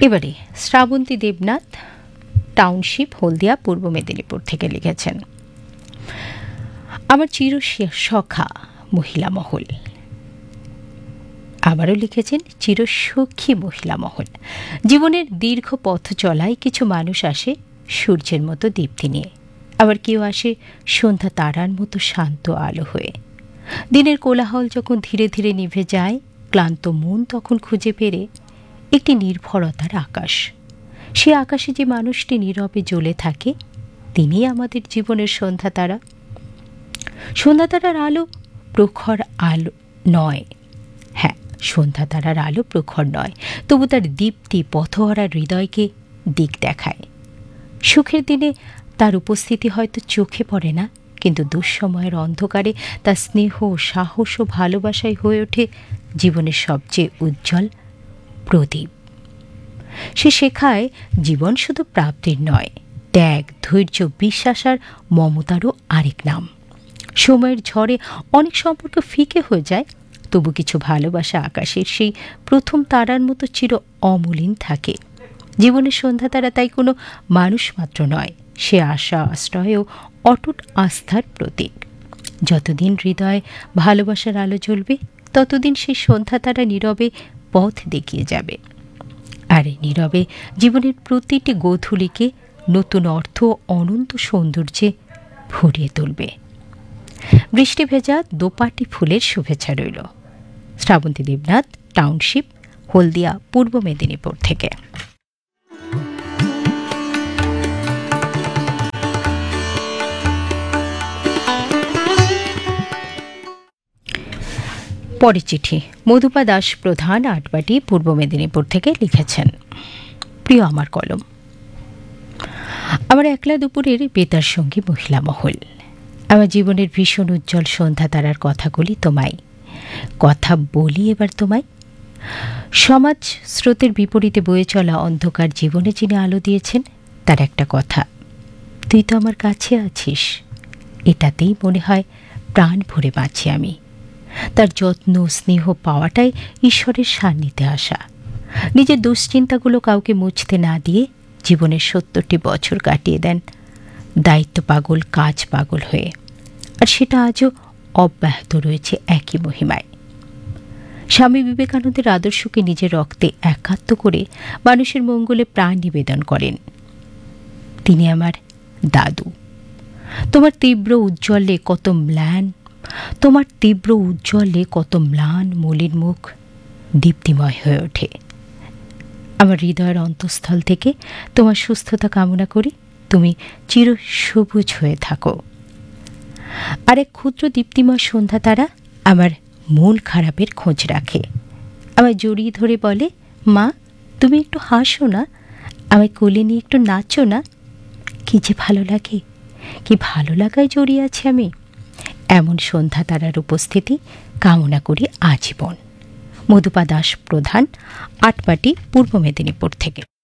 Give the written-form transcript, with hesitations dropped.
এবারে শ্রাবন্তী দেবনাথ, টাউনশিপ, হলদিয়া, পূর্ব মেদিনীপুর থেকে লিখেছেন, আমার চির সখা মহিলা মহল। আবারও লিখেছেন চিরসখী মহিলা মহল। জীবনের দীর্ঘ পথ চলায় কিছু মানুষ আসে সূর্যের মতো দীপ্তি নিয়ে, আবার কেউ আসে সন্ধ্যা তারার মতো শান্ত আলো হয়ে। দিনের কোলাহল যখন ধীরে ধীরে নিভে যায়, ক্লান্ত মন তখন খুঁজে পেরে একটি নির্ভরতার আকাশ। সে আকাশে যে মানুষটি নীরবে জ্বলে থাকে, তিনি আমাদের জীবনের সন্ধ্যা তারা। সন্ধ্যা তারার আলো প্রখর আলো নয়, হ্যাঁ, সন্ধ্যা তারার আলো প্রখর নয়, তবু তার দীপ্তি পথহারা হৃদয়কে দিক দেখায়। সুখের দিনে তার উপস্থিতি হয়তো চোখে পড়ে না, কিন্তু দুঃসময়ের অন্ধকারে তার স্নেহ, সাহস ও ভালোবাসায় হয়ে ওঠে জীবনের সবচেয়ে উজ্জ্বল প্রদীপ। সে শেখায় জীবন শুধু প্রাপ্তির নয়, ত্যাগ, ধৈর্য, বিশ্বাস আর মমতারও আরেক নাম। সময়ের ঝড়ে অনেক সম্পর্ক ফিকে হয়ে যায়, তবু কিছু ভালোবাসা আকাশের সেই প্রথম তারার মতো চির অমলিন থাকে। জীবনের সন্ধ্যা তারা তাই কোনো মানুষ মাত্র নয়, সে আশা, আশ্রয় ও অটুট আস্থার প্রতীক। যতদিন হৃদয়ে ভালোবাসার আলো জ্বলবে, ততদিন সেই সন্ধ্যা তারা নীরবে পথ দেখিয়ে যাবে, আর নীরবে জীবনের প্রতিটি গোধূলিকে নতুন অর্থ ও অনন্ত সৌন্দর্যে ভরিয়ে তুলবে। বৃষ্টি ভেজা দোপাটি ফুলের শুভেচ্ছা রইল। শ্রাবন্তী দেবনাথ, টাউনশিপ, হলদিয়া, পূর্ব মেদিনীপুর থেকে। পরের চিঠি মধুপা দাস প্রধান, আটবাটি, পূর্ব মেদিনীপুর থেকে লিখেছেন, প্রিয় আমার কলম, আমার একলা দুপুরের বেতার সঙ্গী মহিলা মহল, আমার জীবনের ভীষণ উজ্জ্বল সন্ধ্যা তারার কথাগুলি তোমায় কথা বলি এবার তোমায়। সমাজ স্রোতের বিপরীতে বয়ে চলা অন্ধকার জীবনে যিনি আলো দিয়েছেন, তার একটা কথা, তুই তো আমার কাছে আছিস, এটাতেই মনে হয় প্রাণ ভরে বাঁচি আমি। তার যত্ন, স্নেহ পাওয়াটাই ঈশ্বরের সান্নিধ্যে আসা। নিজের দুশ্চিন্তাগুলো কাউকে মুছতে না দিয়ে জীবনের ৭০টি বছর কাটিয়ে দেন দায়িত্ব পাগল, কাজ পাগল হয়ে, আর সেটা আজও অব্যাহত রয়েছে একই মহিমায়। স্বামী বিবেকানন্দের আদর্শকে নিজের রক্তে একাত্ম করে মানুষের মঙ্গলে প্রাণ নিবেদন করেন তিনি আমার দাদু। তোমার তীব্র উজ্জ্বলে কত ম্লান মলিন মুখ দীপ্তিময় হয়ে ওঠে। আমার হৃদয়ের অন্তঃস্থল থেকে তোমার সুস্থতা কামনা করি, তুমি চির সবুজ হয়ে থাকো। আর এক ক্ষুদ্র দীপ্তিময় সন্ধ্যা তারা আমার মন খারাপের খোঁজ রাখে, আমায় জড়িয়ে ধরে বলে, মা তুমি একটু হাসো না, আমায় কোলে নিয়ে একটু নাচো না। কি যে ভালো লাগে, কি ভালো লাগায় জড়িয়ে আছি আমি। এমন সন্ধ্যা তারার উপস্থিতি কামনা করি আজীবন। মধুপা দাস প্রধান, আটপাটি, পূর্ব মেদিনীপুর থেকে।